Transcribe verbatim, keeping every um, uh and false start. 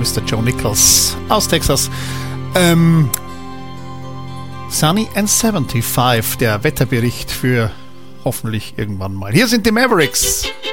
Mister Joe Nichols aus Texas. Ähm, Sunny and seventy-five, der Wetterbericht für hoffentlich irgendwann mal. Hier sind die Mavericks.